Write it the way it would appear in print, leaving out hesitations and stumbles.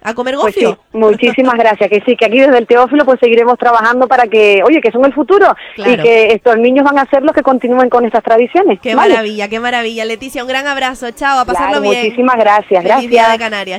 a comer Pues gofio. sí, muchísimas gracias, que sí, que aquí desde el Teófilo pues seguiremos trabajando para que, oye, que son el futuro Claro. y que estos niños van a ser los que continúen con estas tradiciones. Qué ¿vale? maravilla, qué maravilla. Leticia, un gran abrazo, chao, a pasarlo Claro, bien. muchísimas gracias, Feliz Día de gracias. Canarias.